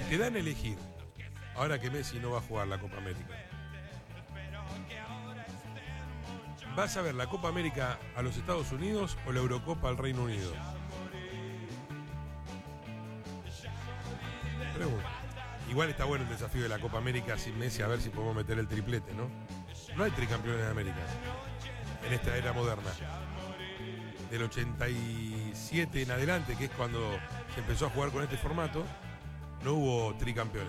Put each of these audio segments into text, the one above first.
te dan a elegir, ahora que Messi no va a jugar la Copa América, ¿vas a ver la Copa América a los Estados Unidos o la Eurocopa al Reino Unido? Pregunta. Igual está bueno el desafío de la Copa América sin Messi, a ver si podemos meter el triplete, ¿no? No hay tricampeones de América en esta era moderna. Del 87 en adelante, que es cuando se empezó a jugar con este formato, no hubo tricampeones.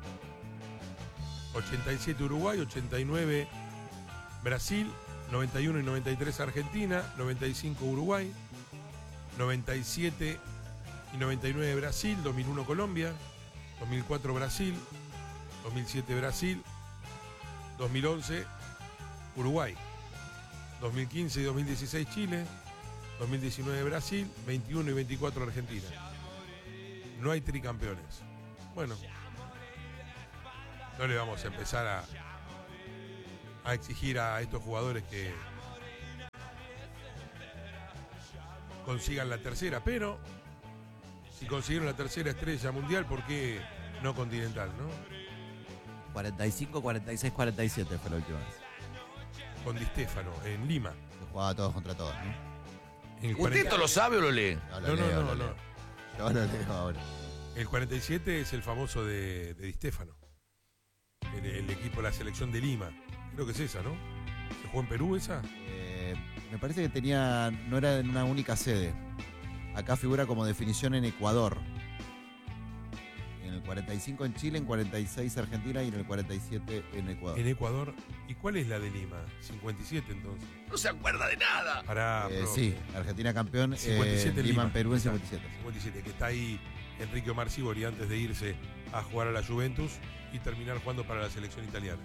87 Uruguay, 89 Brasil, 91 y 93 Argentina, 95 Uruguay, 97 y 99 Brasil, 2001 Colombia, 2004 Brasil, 2007 Brasil, 2011 Uruguay, 2015 y 2016 Chile, 2019 Brasil, 21 y 24 Argentina. No hay tricampeones. Bueno, no le vamos a empezar a exigir a estos jugadores que consigan la tercera, pero si consiguieron la tercera estrella mundial, ¿por qué no continental, no? 45, 46, 47 fue la última vez. Con Di Stéfano, en Lima. Que jugaba todos contra todos, ¿no? ¿Usted esto lo sabe o lo lee? No. Yo lo leo ahora. El 47 es el famoso de Di Stéfano. El equipo, la selección de Lima. Creo que es esa, ¿no? ¿Se jugó en Perú esa? Me parece que no era en una única sede. Acá figura como definición en Ecuador. En el 45 en Chile, en 46 Argentina y en el 47 en Ecuador. En Ecuador. ¿Y cuál es la de Lima? 57 entonces. No se acuerda de nada. Sí, Argentina campeón, 57 en Lima en Perú en 57. 57, que está ahí Enrique Omar Sivori antes de irse a jugar a la Juventus y terminar jugando para la selección italiana.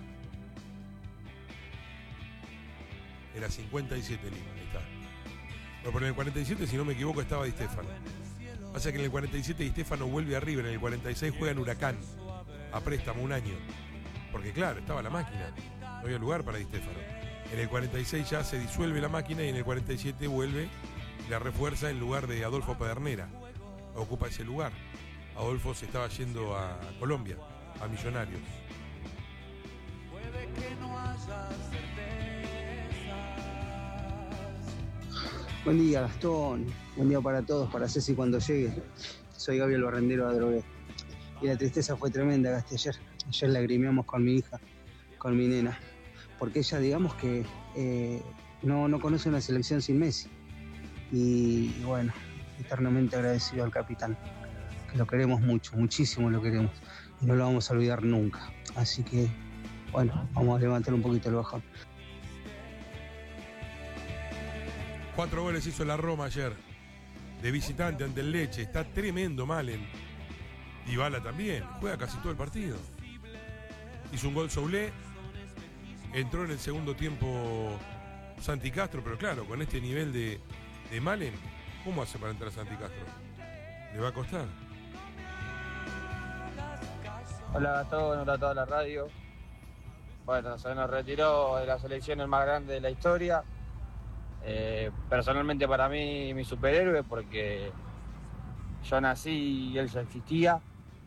Era 57 Lima, ahí está. Bueno, pero en el 47, si no me equivoco, estaba Di Stéfano. Pasa que en el 47 Di Stéfano vuelve a River, en el 46 juega en Huracán, a préstamo un año. Porque claro, estaba la máquina, no había lugar para Di Stéfano. En el 46 ya se disuelve la máquina y en el 47 vuelve y la refuerza en lugar de Adolfo Pedernera. Ocupa ese lugar. Adolfo se estaba yendo a Colombia, a Millonarios. Puede que no haya certezas. Buen día, Gastón. Buen día para todos, para Ceci cuando llegue. Soy Gabriel Barrendero de Adrogué. Y la tristeza fue tremenda, Gasti, ayer lagrimeamos con mi hija, con mi nena. Porque ella, digamos que no conoce una selección sin Messi. Y bueno, eternamente agradecido al capitán, que lo queremos mucho, muchísimo lo queremos. Y no lo vamos a olvidar nunca. Así que, bueno, vamos a levantar un poquito el bajón. 4 goles hizo la Roma ayer, de visitante ante el Lecce. Está tremendo Malen. Dybala también, juega casi todo el partido. Hizo un gol Soulé. Entró en el segundo tiempo Santi Castro, pero claro, con este nivel de Malen, ¿cómo hace para entrar Santi Castro? ¿Le va a costar? Hola Gastón, hola a toda la radio. Bueno, se nos retiró de la selección el más grande de la historia. Personalmente para mí mi superhéroe, porque yo nací y él ya existía.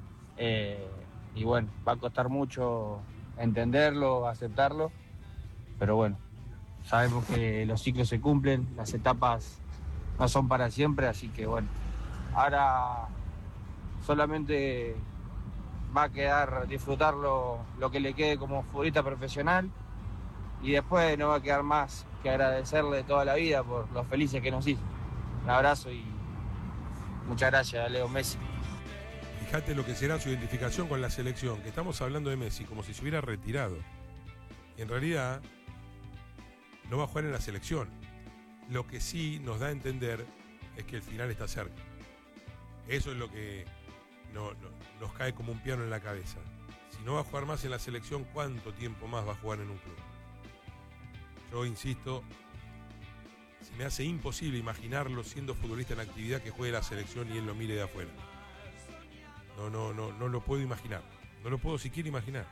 Y bueno, va a costar mucho entenderlo, aceptarlo, pero bueno, sabemos que los ciclos se cumplen, las etapas no son para siempre, así que bueno, ahora solamente va a quedar disfrutar lo que le quede como futbolista profesional y después no va a quedar más que agradecerle toda la vida por lo felices que nos hizo. Un abrazo y muchas gracias a Leo Messi. Fíjate lo que será su identificación con la selección, que estamos hablando de Messi como si se hubiera retirado. Y en realidad no va a jugar en la selección. Lo que sí nos da a entender es que el final está cerca. Eso es lo que nos cae como un piano en la cabeza. Si no va a jugar más en la selección, ¿cuánto tiempo más va a jugar en un club? Yo insisto, se me hace imposible imaginarlo siendo futbolista en actividad que juegue la selección y él lo mire de afuera. No lo puedo imaginar. No lo puedo siquiera imaginar.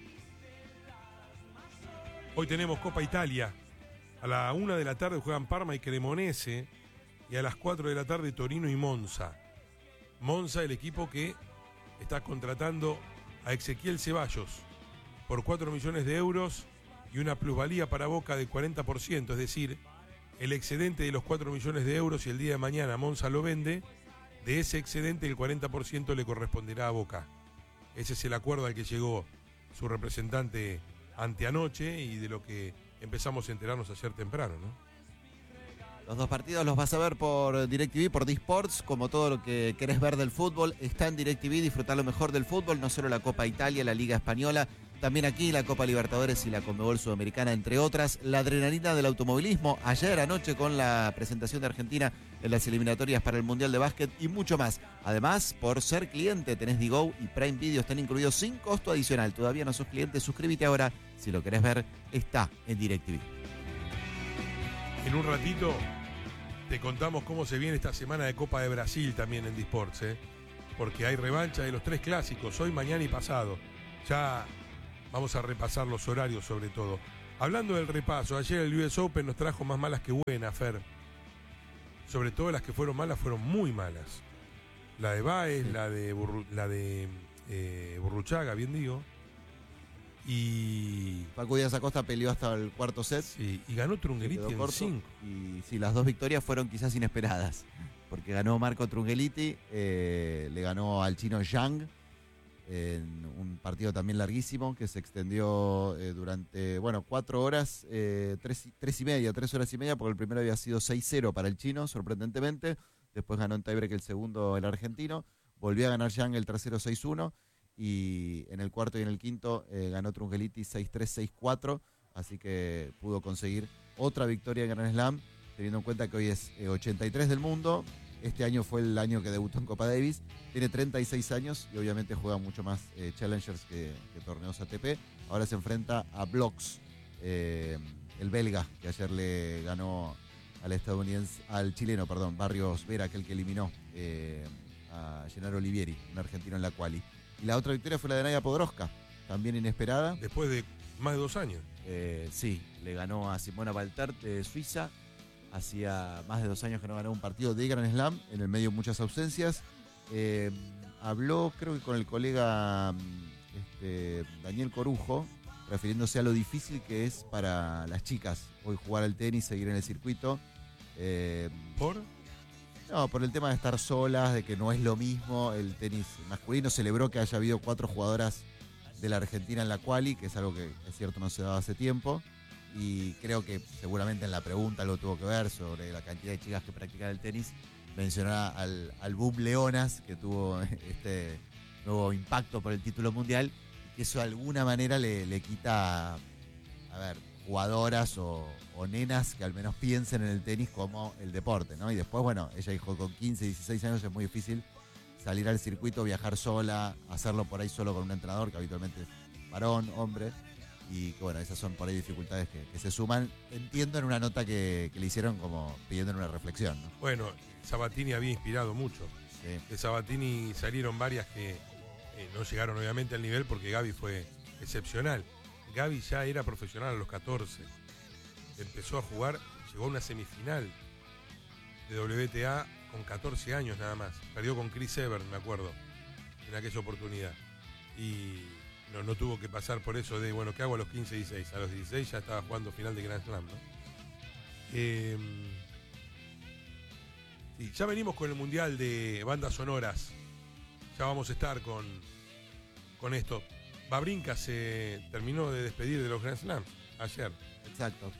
Hoy tenemos Copa Italia. A la 1 de la tarde juegan Parma y Cremonese. Y a las 4 de la tarde Torino y Monza. Monza, el equipo que está contratando a Ezequiel Ceballos por 4 millones de euros y una plusvalía para Boca de 40%, es decir, el excedente de los 4 millones de euros, y el día de mañana Monza lo vende, de ese excedente el 40% le corresponderá a Boca. Ese es el acuerdo al que llegó su representante anteanoche y de lo que empezamos a enterarnos ayer temprano, ¿no? Los dos partidos los vas a ver por DirecTV, por D-Sports, como todo lo que querés ver del fútbol. Está en DirecTV, disfrutar lo mejor del fútbol, no solo la Copa Italia, la Liga Española, también aquí la Copa Libertadores y la Conmebol Sudamericana, entre otras. La adrenalina del automovilismo, ayer anoche con la presentación de Argentina en las eliminatorias para el Mundial de Básquet y mucho más. Además, por ser cliente, tenés Digo y Prime Video, están incluidos sin costo adicional. Todavía no sos cliente, suscríbete ahora. Si lo querés ver, está en DirecTV. En un ratito te contamos cómo se viene esta semana de Copa de Brasil también en D-Sports, porque hay revancha de los 3 clásicos, hoy, mañana y pasado. Ya vamos a repasar los horarios sobre todo. Hablando del repaso, ayer el US Open nos trajo más malas que buenas, Fer. Sobre todo las que fueron malas fueron muy malas. La de Baez, sí. la de Burruchaga, bien digo. Y Facu Díaz Acosta peleó hasta el cuarto set. Sí, y ganó Trungeliti en 5. Y sí, las dos victorias fueron quizás inesperadas. Porque ganó Marco Trungeliti, le ganó al chino Zhang en un partido también larguísimo que se extendió durante, 4 horas, 3 horas y media, porque el primero había sido 6-0 para el chino, sorprendentemente. Después ganó en tiebreak el segundo el argentino. Volvió a ganar Zhang el tercero 6-1. Y en el cuarto y en el quinto ganó Trungeliti 6-3, 6-4, así que pudo conseguir otra victoria en Grand Slam, teniendo en cuenta que hoy es 83 del mundo. Este año fue el año que debutó en Copa Davis, tiene 36 años y obviamente juega mucho más Challengers que torneos ATP. Ahora se enfrenta a Blocks, el belga, que ayer le ganó al chileno, Barrios Vera, aquel que eliminó a Gennaro Olivieri, un argentino en la quali. Y la otra victoria fue la de Nadia Podoroska, también inesperada. Después de más de 2 años. Sí, le ganó a Simona Valtert de Suiza. Hacía más de 2 años que no ganaba un partido de Grand Slam, en el medio muchas ausencias. Habló, creo que con el colega Daniel Corujo, refiriéndose a lo difícil que es para las chicas hoy jugar al tenis, seguir en el circuito. ¿Por? No, por el tema de estar solas, de que no es lo mismo el tenis masculino. Celebró que haya habido 4 jugadoras de la Argentina en la quali, que es algo que es cierto no se daba hace tiempo. Y creo que seguramente en la pregunta lo tuvo que ver sobre la cantidad de chicas que practican el tenis. Mencionaba al boom Leonas, que tuvo este nuevo impacto por el título mundial, y que eso de alguna manera le quita, jugadoras o nenas que al menos piensen en el tenis como el deporte, ¿no? Y después, ella dijo, con 15, 16 años es muy difícil salir al circuito, viajar sola, hacerlo por ahí solo con un entrenador, que habitualmente es varón, hombre, y que esas son por ahí dificultades que se suman. Entiendo en una nota que le hicieron como pidiendo una reflexión, ¿no? Bueno, Sabatini había inspirado mucho. Sí. De Sabatini salieron varias que no llegaron obviamente al nivel porque Gaby fue excepcional. Gaby ya era profesional a los 14. Empezó a jugar, llegó a una semifinal de WTA con 14 años nada más. Perdió con Chris Evert, me acuerdo, en aquella oportunidad. Y no tuvo que pasar por eso de, ¿qué hago a los 15, 16? A los 16 ya estaba jugando final de Grand Slam, ¿no? Sí, ya venimos con el Mundial de Bandas Sonoras. Ya vamos a estar con esto. Babrinka se terminó de despedir de los Grand Slams ayer. Exacto.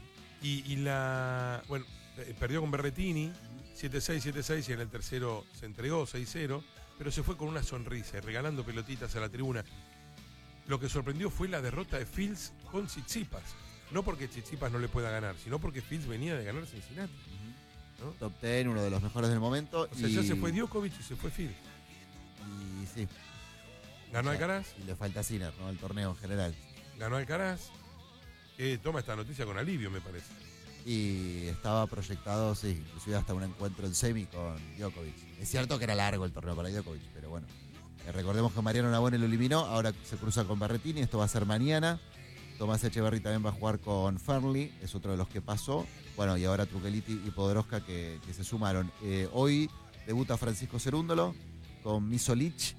Perdió con Berrettini 7-6, 7-6 y en el tercero se entregó 6-0, pero se fue con una sonrisa, regalando pelotitas a la tribuna. Lo que sorprendió fue la derrota de Fields con Tsitsipas. No porque Tsitsipas no le pueda ganar, sino porque Fields venía de ganar Cincinnati. ¿No? Top 10, uno de los mejores del momento. O sea, ya se fue Djokovic y se fue Fields. Y sí. ¿Ganó Alcaraz? Y le falta Sinner, ¿no? El torneo en general. ¿Ganó Alcaraz? Toma esta noticia con alivio, me parece. Y estaba proyectado, sí, inclusive hasta un encuentro en semi con Djokovic. Es cierto que era largo el torneo para Djokovic, pero bueno. Recordemos que Mariano Navone lo eliminó, ahora se cruza con Berrettini, esto va a ser mañana. Tomás Echeverry también va a jugar con Fernley, es otro de los que pasó. Y ahora Trungeliti y Podoroska que se sumaron. Hoy debuta Francisco Cerúndolo con Misolic,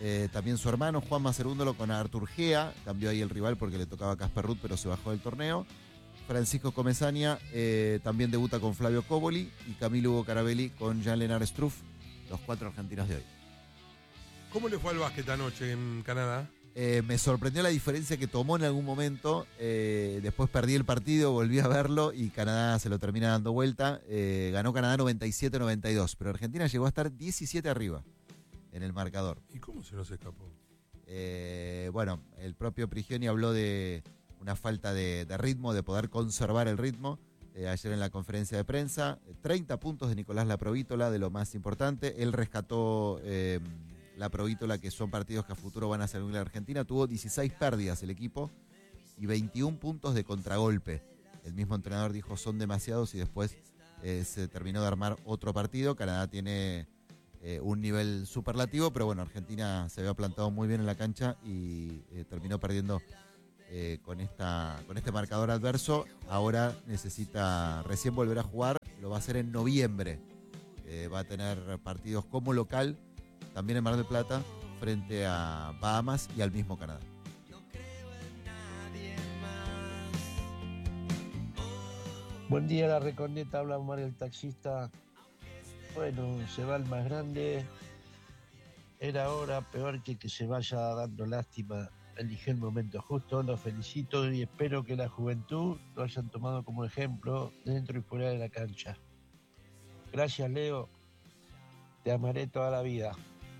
También su hermano, Juan Macerúndolo, con Artur Gea. Cambió ahí el rival porque le tocaba a Casper Ruud, pero se bajó del torneo. Francisco Comesaña también debuta con Flavio Coboli. Y Camilo Hugo Carabelli con Jean-Lennard Struff, los 4 argentinos de hoy. ¿Cómo le fue al básquet anoche en Canadá? Me sorprendió la diferencia que tomó en algún momento. Después perdí el partido, volví a verlo y Canadá se lo termina dando vuelta. Ganó Canadá 97-92, pero Argentina llegó a estar 17 arriba en el marcador. ¿Y cómo se nos escapó? Bueno, el propio Prigioni habló de una falta de ritmo, de poder conservar el ritmo. Ayer en la conferencia de prensa, 30 puntos de Nicolás Laprovítola, de lo más importante. Él rescató Laprovítola, que son partidos que a futuro van a servir a la Argentina. Tuvo 16 pérdidas el equipo y 21 puntos de contragolpe. El mismo entrenador dijo son demasiados y después se terminó de armar otro partido. Canadá tiene un nivel superlativo, pero bueno, Argentina se había plantado muy bien en la cancha y terminó perdiendo con este marcador adverso. Ahora necesita recién volver a jugar, lo va a hacer en noviembre. Va a tener partidos como local, también en Mar del Plata, frente a Bahamas y al mismo Canadá. Buen día, la Recorneta, habla Mario el taxista. Bueno, se va el más grande. Era hora, peor que se vaya dando lástima. Elige el momento justo, lo felicito y espero que la juventud lo hayan tomado como ejemplo dentro y fuera de la cancha. Gracias, Leo. Te amaré toda la vida.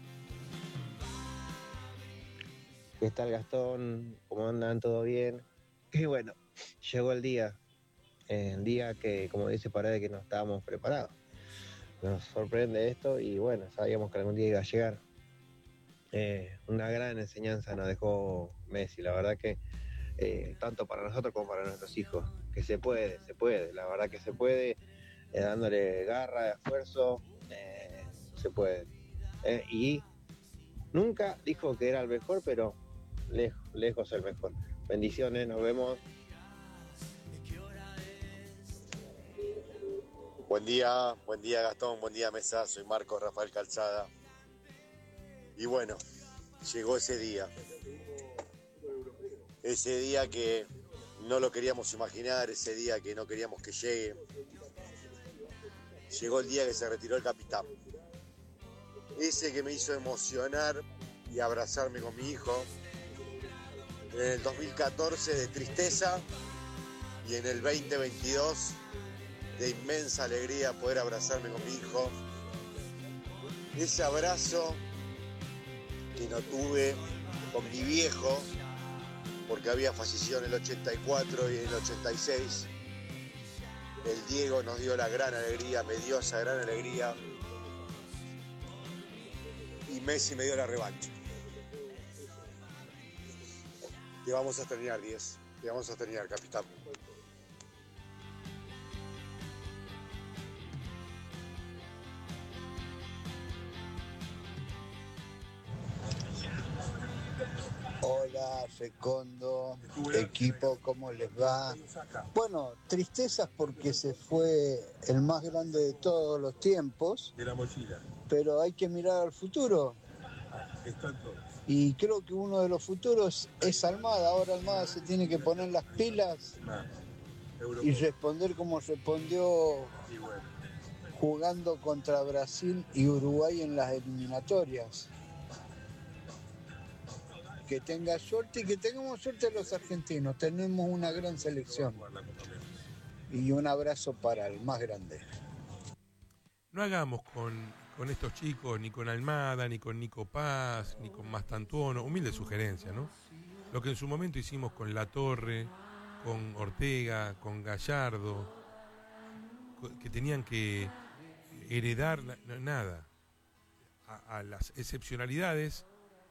¿Qué tal, Gastón? ¿Cómo andan? ¿Todo bien? Y bueno, llegó el día que, como dice Paredes, que no estábamos preparados. Nos sorprende esto y bueno, sabíamos que algún día iba a llegar. Una gran enseñanza nos dejó Messi, la verdad que tanto para nosotros como para nuestros hijos, que se puede, la verdad que se puede, dándole garra, esfuerzo, se puede. Y nunca dijo que era el mejor, pero lejos el mejor. Bendiciones, nos vemos. Buen día Gastón, buen día Mesa, soy Marcos Rafael Calzada. Y bueno, llegó ese día que no lo queríamos imaginar, ese día que no queríamos que llegue. Llegó el día que se retiró el capitán. Ese que me hizo emocionar y abrazarme con mi hijo. En el 2014 de tristeza y en el 2022 de inmensa alegría poder abrazarme con mi hijo. Ese abrazo que no tuve con mi viejo porque había fallecido en el 84 y en el 86. El Diego nos dio la gran alegría, me dio esa gran alegría y Messi me dio la revancha. Te vamos a extrañar, 10. Te vamos a extrañar, capitán. Hola, Recondo, equipo, ¿cómo les va? Bueno, tristezas porque se fue el más grande de todos los tiempos. De la mochila. Pero hay que mirar al futuro. Están todos. Y creo que uno de los futuros es Almada. Ahora Almada se tiene que poner las pilas y responder como respondió jugando contra Brasil y Uruguay en las eliminatorias. Que tenga suerte y que tengamos suerte los argentinos. Tenemos una gran selección. Y un abrazo para el más grande. No hagamos con estos chicos, ni con Almada, ni con Nico Paz, ni con Mastantuono, humilde sugerencia, ¿no? Lo que en su momento hicimos con Latorre, con Ortega, con Gallardo, que tenían que heredar nada. A las excepcionalidades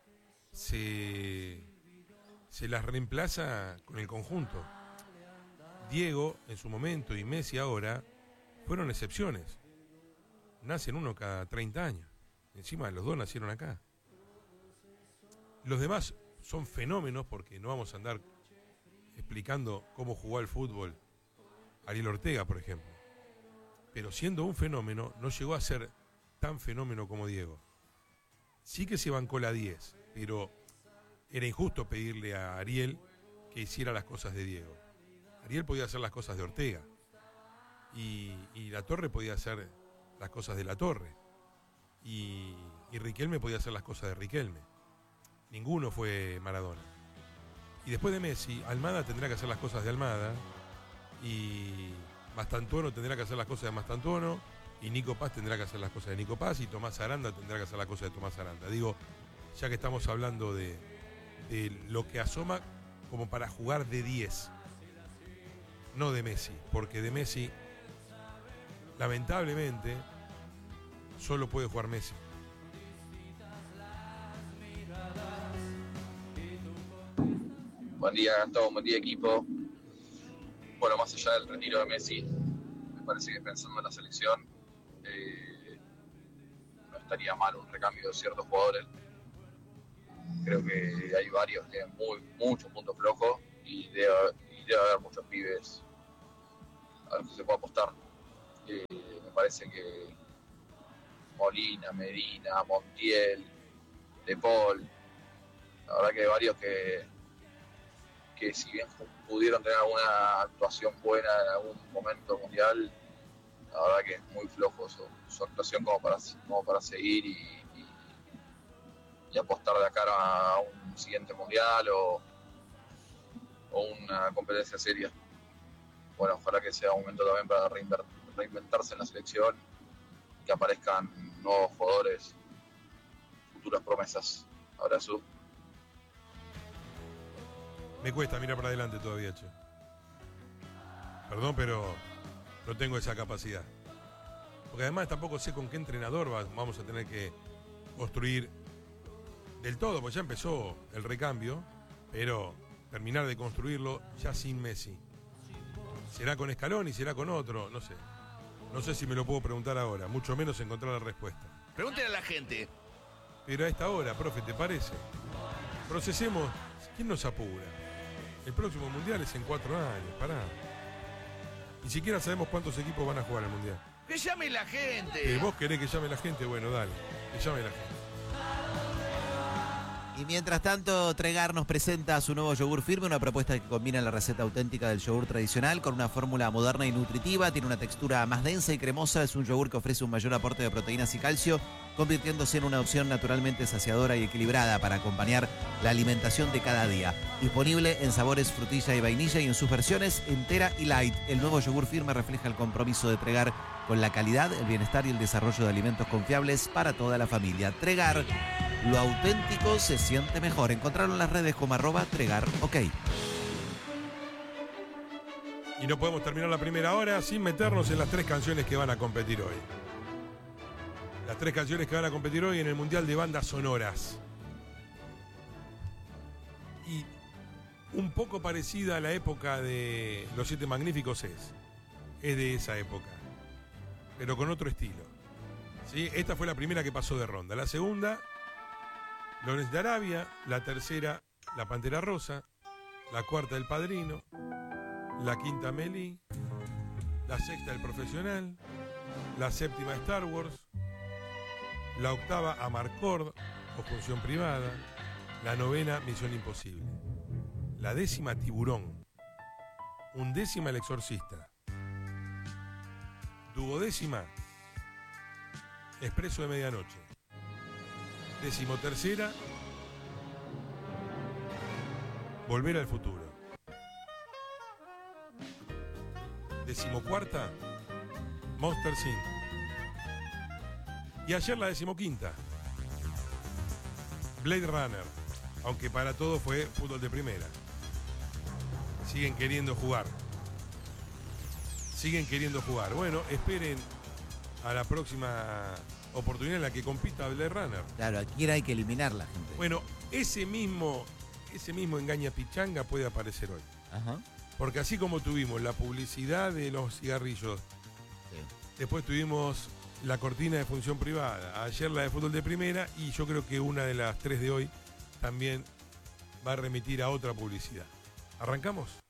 se las reemplaza con el conjunto. Diego en su momento y Messi ahora fueron excepciones. Nacen uno cada 30 años. Encima los dos nacieron acá. Los demás son fenómenos porque no vamos a andar explicando cómo jugó al fútbol Ariel Ortega, por ejemplo. Pero siendo un fenómeno, no llegó a ser tan fenómeno como Diego. Sí que se bancó la 10. pero era injusto pedirle a Ariel que hiciera las cosas de Diego. Ariel podía hacer las cosas de Ortega y La Torre podía hacer las cosas de La Torre y Riquelme podía hacer las cosas de Riquelme. Ninguno fue Maradona. Y después de Messi, Almada tendrá que hacer las cosas de Almada y Mastantuono tendrá que hacer las cosas de Mastantuono y Nico Paz tendrá que hacer las cosas de Nico Paz y Tomás Aranda tendrá que hacer las cosas de Tomás Aranda. Digo, ya que estamos hablando de lo que asoma como para jugar de 10, no de Messi, porque de Messi, lamentablemente, solo puede jugar Messi. Buen día, Gastón, buen día, equipo. Bueno, más allá del retiro de Messi, me parece que pensando en la selección, no estaría mal un recambio de ciertos jugadores. Creo que hay varios que tienen muchos puntos flojos y debe haber muchos pibes a los que se puede apostar. Me parece que Molina, Medina, Montiel, De Paul, la verdad que hay varios que si bien pudieron tener alguna actuación buena en algún momento mundial, la verdad que es muy flojo su actuación como para seguir y apostar de cara a un siguiente mundial o una competencia seria. Bueno, ojalá que sea un momento también para reinventarse en la selección, que aparezcan nuevos jugadores, futuras promesas. Abrazo. Me cuesta mirar para adelante todavía, che. Perdón, pero no tengo esa capacidad. Porque además tampoco sé con qué entrenador vamos a tener que construir del todo, porque ya empezó el recambio, pero terminar de construirlo ya sin Messi. ¿Será con Scaloni? ¿Será con otro? No sé. No sé si me lo puedo preguntar ahora, mucho menos encontrar la respuesta. Pregúntale a la gente. Pero a esta hora, profe, ¿te parece? Procesemos. ¿Quién nos apura? El próximo mundial es en 4 años, pará. Ni siquiera sabemos cuántos equipos van a jugar al mundial. ¡Que llame la gente! ¿Vos querés que llame la gente? Bueno, dale, que llame la gente. Y mientras tanto, Tregar nos presenta su nuevo yogur firme, una propuesta que combina la receta auténtica del yogur tradicional con una fórmula moderna y nutritiva. Tiene una textura más densa y cremosa. Es un yogur que ofrece un mayor aporte de proteínas y calcio, convirtiéndose en una opción naturalmente saciadora y equilibrada para acompañar la alimentación de cada día. Disponible en sabores frutilla y vainilla y en sus versiones entera y light. El nuevo yogur firme refleja el compromiso de Tregar con la calidad, el bienestar y el desarrollo de alimentos confiables para toda la familia. Tregar, lo auténtico se siente mejor. Encontraron las redes como @TregarOK. Y no podemos terminar la primera hora sin meternos en las 3 canciones que van a competir hoy. Las 3 canciones que van a competir hoy en el Mundial de Bandas Sonoras. Y un poco parecida a la época de Los Siete Magníficos es de esa época, pero con otro estilo. ¿Sí? Esta fue la primera que pasó de ronda. La segunda, Lawrence de Arabia. La tercera, La Pantera Rosa. La cuarta, El Padrino. La quinta, Meli. La sexta, El Profesional. La séptima, Star Wars. La octava, Amarcord o Función Privada. La novena, Misión Imposible. La 10ª, Tiburón. 11ª, El Exorcista. 12ª, Expreso de Medianoche. 13ª, Volver al Futuro. 14ª, Monster Inc. Y ayer la 15ª, Blade Runner, aunque para todo fue fútbol de primera. Siguen queriendo jugar. Bueno, esperen a la próxima oportunidad en la que compita Blade Runner. Claro, aquí hay que eliminarla, gente. Bueno, ese mismo engaña pichanga puede aparecer hoy. Ajá. Porque así como tuvimos la publicidad de los cigarrillos, Sí. después tuvimos la cortina de Función Privada, ayer la de fútbol de primera, y yo creo que una de las 3 de hoy también va a remitir a otra publicidad. ¿Arrancamos?